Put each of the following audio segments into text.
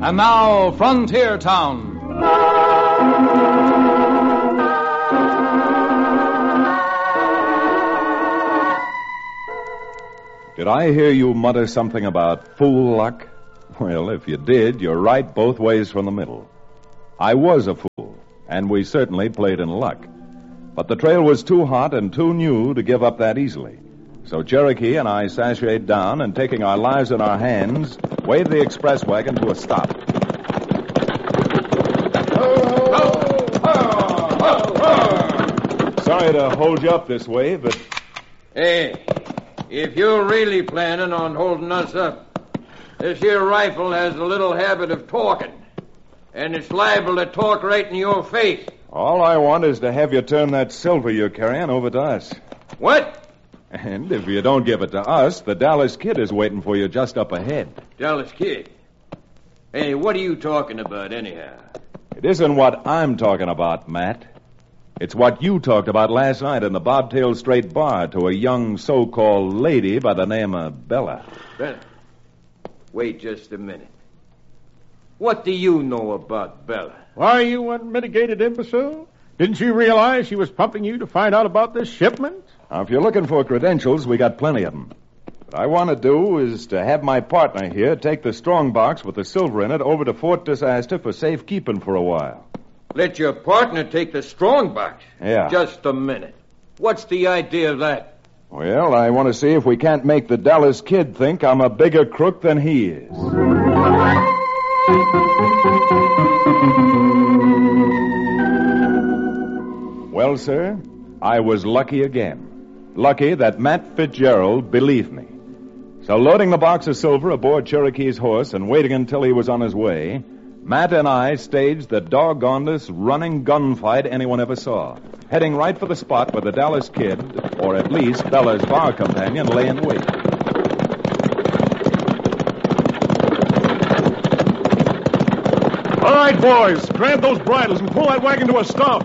And now, Frontier Town. Did I hear you mutter something about fool luck? Well, if you did, you're right both ways from the middle. I was a fool, and we certainly played in luck. But the trail was too hot and too new to give up that easily. So Cherokee and I sashayed down and, taking our lives in our hands, waved the express wagon to a stop. Sorry to hold you up this way, but... Hey, if you're really planning on holding us up, this here rifle has a little habit of talking, and it's liable to talk right in your face. All I want is to have you turn that silver you're carrying over to us. What? And if you don't give it to us, the Dallas Kid is waiting for you just up ahead. Dallas Kid? Hey, what are you talking about, anyhow? It isn't what I'm talking about, Matt. It's what you talked about last night in the Bobtail Straight Bar to a young so-called lady by the name of Bella. Bella? Wait just a minute. What do you know about Bella? Why, you unmitigated imbecile? Didn't you realize she was pumping you to find out about this shipment? Now, if you're looking for credentials, we got plenty of them. What I want to do is to have my partner here take the strong box with the silver in it over to Fort Disaster for safekeeping for a while. Let your partner take the strong box? Yeah. Just a minute. What's the idea of that? Well, I want to see if we can't make the Dallas Kid think I'm a bigger crook than he is. Well, sir, I was lucky again. Lucky that Matt Fitzgerald believed me. So loading the box of silver aboard Cherokee's horse and waiting until he was on his way, Matt and I staged the doggonedest running gunfight anyone ever saw, heading right for the spot where the Dallas Kid, or at least Bella's bar companion, lay in wait. All right, boys, grab those bridles and pull that wagon to a stop.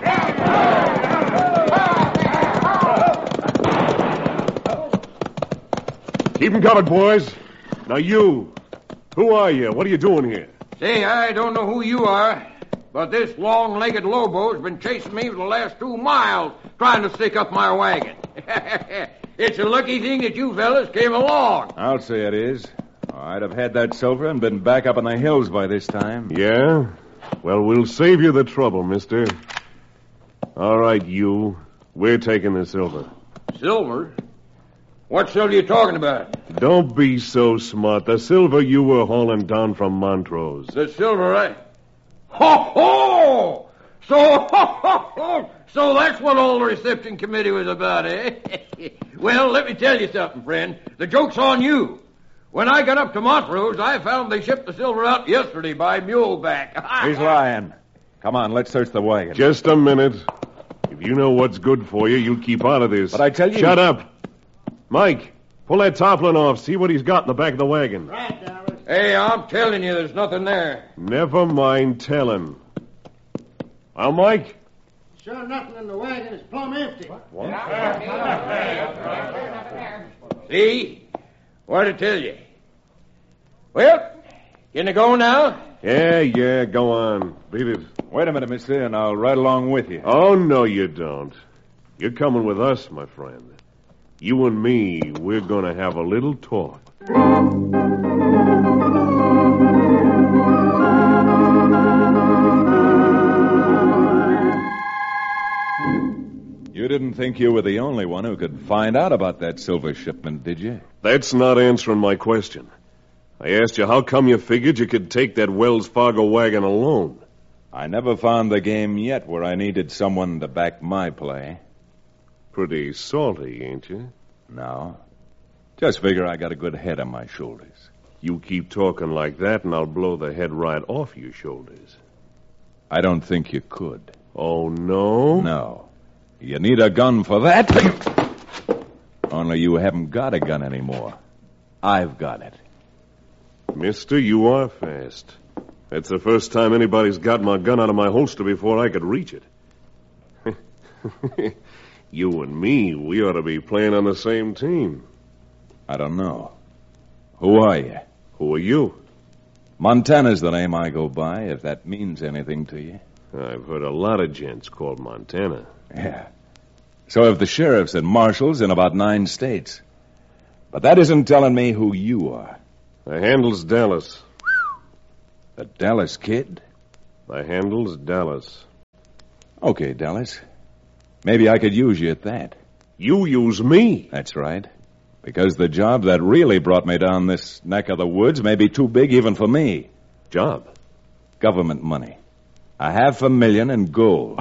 Keep 'em covered, boys. Now you, who are you? What are you doing here? Say, I don't know who you are, but this long-legged Lobo's been chasing me for the last 2 miles trying to stick up my wagon. It's a lucky thing that you fellas came along. I'll say it is. I'd have had that silver and been back up in the hills by this time. Yeah? Well, we'll save you the trouble, mister. All right, you. We're taking the silver. Silver? What silver are you talking about? Don't be so smart. The silver you were hauling down from Montrose. The silver, right? Ho-ho! So that's what all the reception committee was about, eh? Well, let me tell you something, friend. The joke's on you. When I got up to Montrose, I found they shipped the silver out yesterday by muleback. He's lying. Come on, let's search the wagon. Just a minute. If you know what's good for you, you'll keep out of this. But I tell you... Shut up. Mike, pull that tarpaulin off. See what he's got in the back of the wagon. Right, Dallas. Hey, I'm telling you, there's nothing there. Never mind telling. Well, Mike? Sure, nothing in the wagon is plumb empty. What? See? What'd I tell you? Well, can I go now? Yeah, go on. Beat it. Wait a minute, mister, and I'll ride along with you. Oh, no, you don't. You're coming with us, my friend. You and me, we're going to have a little talk. You didn't think you were the only one who could find out about that silver shipment, did you? That's not answering my question. I asked you how come you figured you could take that Wells Fargo wagon alone. I never found the game yet where I needed someone to back my play. Pretty salty, ain't you? No. Just figure I got a good head on my shoulders. You keep talking like that, and I'll blow the head right off your shoulders. I don't think you could. Oh, no? No. You need a gun for that. Only you haven't got a gun anymore. I've got it. Mister, you are fast. That's the first time anybody's got my gun out of my holster before I could reach it. You and me, we ought to be playing on the same team. I don't know. Who are you? Who are you? Montana's the name I go by, if that means anything to you. I've heard a lot of gents called Montana. Yeah. So have the sheriffs and marshals in about 9 states. But that isn't telling me who you are. The handle's Dallas. The Dallas Kid? The handle's Dallas. Okay, Dallas. Maybe I could use you at that. You use me? That's right. Because the job that really brought me down this neck of the woods may be too big even for me. Job? Government money. $500,000 in gold.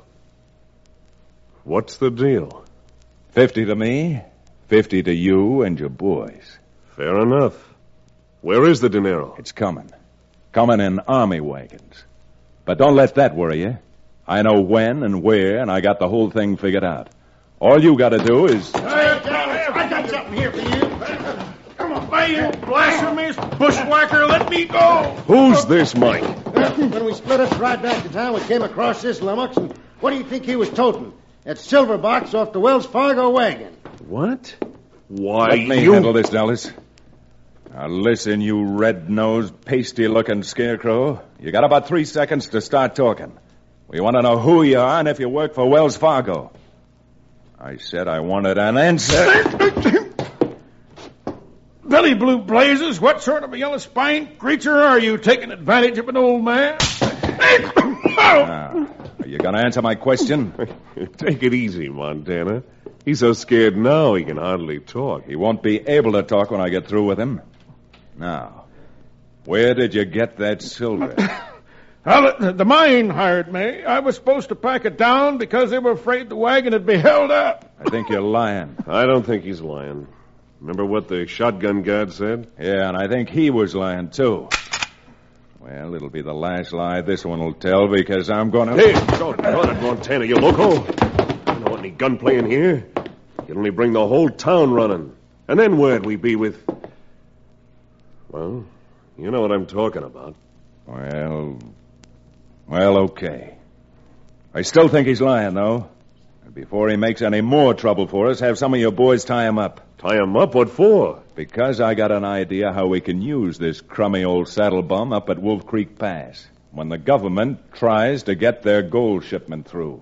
What's the deal? 50 to me, 50 to you and your boys. Fair enough. Where is the dinero? It's coming. Coming in army wagons. But don't let that worry you. I know when and where, and I got the whole thing figured out. All you got to do is... I got something here for you. Come on. Why, you blasphemous bushwhacker, let me go! Who's this, Mike? When we split up to ride back to town, we came across this lummox, and what do you think he was toting? That silver box off the Wells Fargo wagon. What? Why, Let me handle this, Dallas. Now, listen, you red-nosed, pasty-looking scarecrow. You got about 3 seconds to start talking. We want to know who you are and if you work for Wells Fargo. I said I wanted an answer. Billy Blue Blazes, what sort of a yellow-spined creature are you taking advantage of an old man? Now, are you going to answer my question? Take it easy, Montana. He's so scared now he can hardly talk. He won't be able to talk when I get through with him. Now, where did you get that silver? Well, the mine hired me. I was supposed to pack it down because they were afraid the wagon would be held up. I think you're lying. I don't think he's lying. Remember what the shotgun guard said? Yeah, and I think he was lying, too. Well, it'll be the last lie this one will tell because I'm going to... Hey, don't run it, Montana, you loco. You don't want any gunplay in here. You'd only bring the whole town running. And then where'd we be with... Well, you know what I'm talking about. Well, okay. I still think he's lying, though. And before he makes any more trouble for us, have some of your boys tie him up. Tie him up? What for? Because I got an idea how we can use this crummy old saddle bum up at Wolf Creek Pass when the government tries to get their gold shipment through.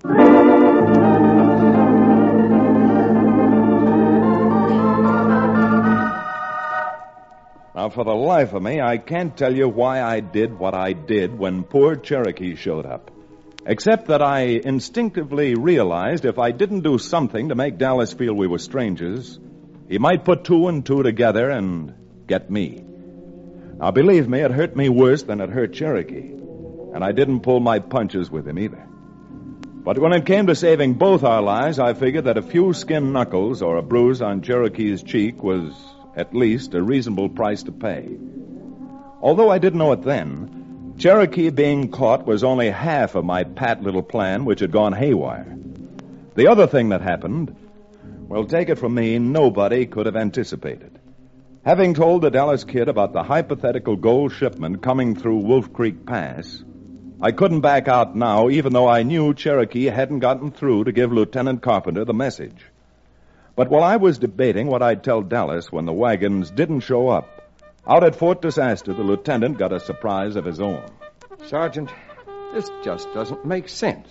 Now, for the life of me, I can't tell you why I did what I did when poor Cherokee showed up. Except that I instinctively realized if I didn't do something to make Dallas feel we were strangers, he might put 2 and 2 together and get me. Now, believe me, it hurt me worse than it hurt Cherokee. And I didn't pull my punches with him either. But when it came to saving both our lives, I figured that a few skinned knuckles or a bruise on Cherokee's cheek was at least a reasonable price to pay. Although I didn't know it then, Cherokee being caught was only half of my pat little plan, which had gone haywire. The other thing that happened, well, take it from me, nobody could have anticipated. Having told the Dallas Kid about the hypothetical gold shipment coming through Wolf Creek Pass, I couldn't back out now, even though I knew Cherokee hadn't gotten through to give Lieutenant Carpenter the message. But while I was debating what I'd tell Dallas when the wagons didn't show up, out at Fort Disaster, the lieutenant got a surprise of his own. Sergeant, this just doesn't make sense.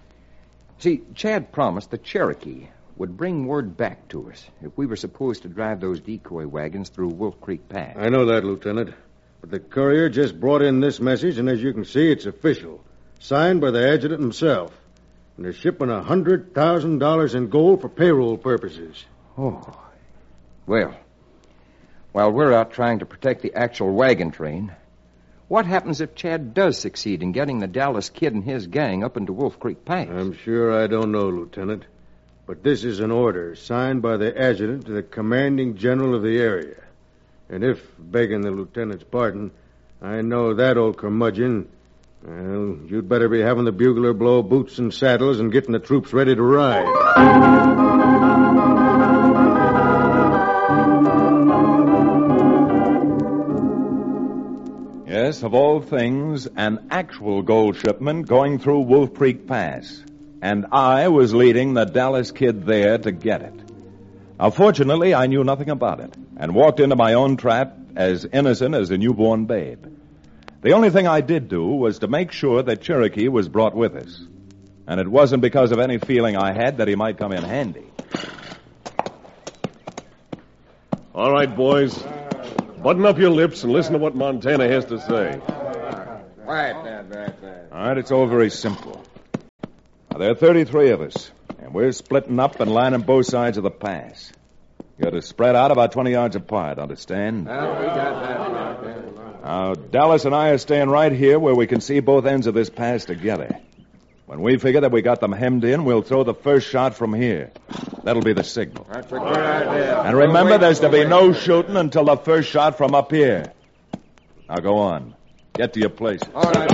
See, Chad promised that Cherokee would bring word back to us if we were supposed to drive those decoy wagons through Wolf Creek Pass. I know that, Lieutenant. But the courier just brought in this message, and as you can see, it's official. Signed by the adjutant himself. And they're shipping $100,000 in gold for payroll purposes. Oh. Well, while we're out trying to protect the actual wagon train, what happens if Chad does succeed in getting the Dallas Kid and his gang up into Wolf Creek Pass? I'm sure I don't know, Lieutenant. But this is an order signed by the adjutant to the commanding general of the area. And if, begging the lieutenant's pardon, I know that old curmudgeon, well, you'd better be having the bugler blow boots and saddles and getting the troops ready to ride. Yes, of all things, an actual gold shipment going through Wolf Creek Pass. And I was leading the Dallas Kid there to get it. Now, fortunately, I knew nothing about it and walked into my own trap as innocent as a newborn babe. The only thing I did do was to make sure that Cherokee was brought with us. And it wasn't because of any feeling I had that he might come in handy. All right, boys. Button up your lips and listen to what Montana has to say. Right. All right, it's all very simple. Now, there are 33 of us, and we're splitting up and lining both sides of the pass. You're to spread out about 20 yards apart, understand? Well, we got that. Now, Dallas and I are staying right here where we can see both ends of this pass together. When we figure that we got them hemmed in, we'll throw the first shot from here. That'll be the signal. That's a good idea. And remember, there's to be no shooting until the first shot from up here. Now, go on. Get to your places. All right.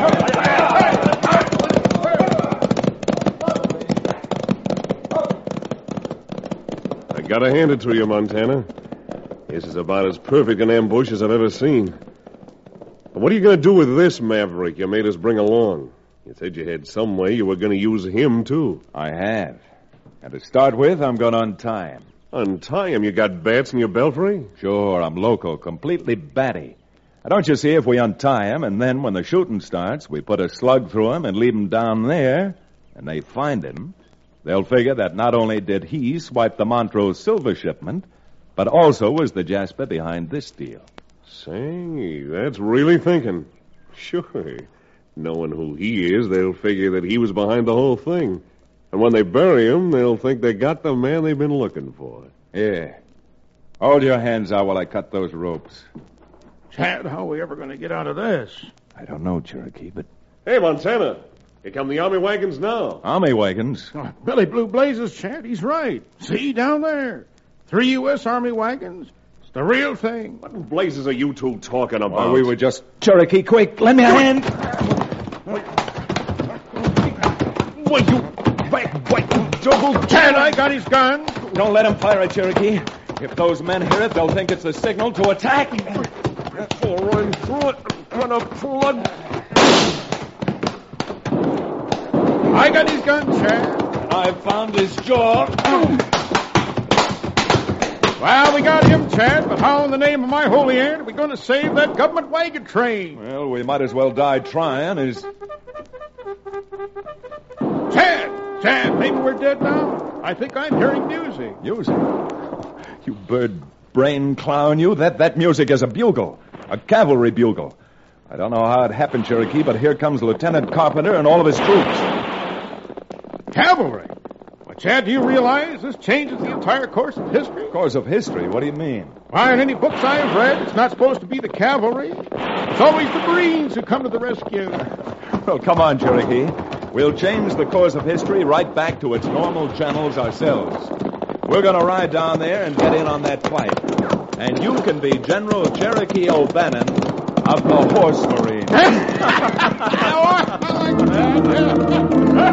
I gotta hand it to you, Montana. This is about as perfect an ambush as I've ever seen. But what are you gonna do with this maverick you made us bring along? You said you had some way you were gonna use him, too. I have. And to start with, I'm going to untie him. Untie him? You got bats in your belfry? Sure, I'm loco, completely batty. Now, don't you see, if we untie him, and then when the shooting starts, we put a slug through him and leave him down there, and they find him, they'll figure that not only did he swipe the Montrose silver shipment, but also was the Jasper behind this deal. Say, that's really thinking. Sure. Knowing who he is, they'll figure that he was behind the whole thing. And when they bury him, they'll think they got the man they've been looking for. Here. Hold your hands out while I cut those ropes. Chad, how are we ever going to get out of this? I don't know, Cherokee, but... Hey, Montana. Here come the army wagons now. Army wagons? Oh, Billy Blue Blazes, Chad, he's right. See, down there. 3 U.S. Army wagons. It's the real thing. What in blazes are you two talking about? Well, we were just... Cherokee, quick, lend me a hand. Wait, you... Juggle, Chad, I got his gun. Don't let him fire it, Cherokee. If those men hear it, they'll think it's the signal to attack. We'll run through it. I'm gonna flood. I got his gun, Chad. I found his jaw. Well, we got him, Chad, but how in the name of my holy aunt are we going to save that government wagon train? Well, we might as well die trying as... Chad, maybe we're dead now. I think I'm hearing music. Music? You bird-brain clown, you. That music is a bugle. A cavalry bugle. I don't know how it happened, Cherokee, but here comes Lieutenant Carpenter and all of his troops. Cavalry? Well, Chad, do you realize this changes the entire course of history? Course of history? What do you mean? Why, in any books I've read, it's not supposed to be the cavalry. It's always the Marines who come to the rescue. Well, come on, Cherokee. We'll change the course of history right back to its normal channels ourselves. We're going to ride down there and get in on that fight. And you can be General Cherokee O'Bannon of the Horse Marine. I like that.